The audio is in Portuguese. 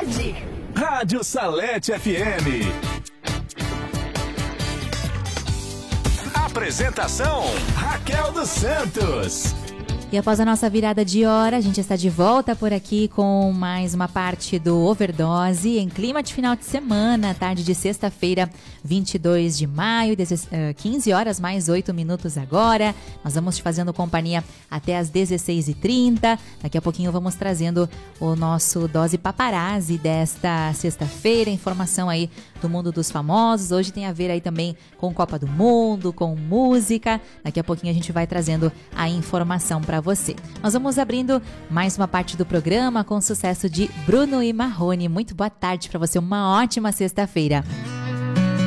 tarde. Rádio Salete FM. Apresentação: Raquel dos Santos. E após a nossa virada de hora, a gente está de volta por aqui com mais uma parte do Overdose em clima de final de semana, tarde de sexta-feira, 22 de maio, 15 horas mais 8 minutos agora. Nós vamos te fazendo companhia até as 16h30. Daqui a pouquinho vamos trazendo o nosso Dose Paparazzi desta sexta-feira, informação aí do mundo dos famosos. Hoje tem a ver aí também com Copa do Mundo, com música. Daqui a pouquinho a gente vai trazendo a informação para você. Nós vamos abrindo mais uma parte do programa com o sucesso de Bruno e Marrone. Muito boa tarde para você, uma ótima sexta-feira.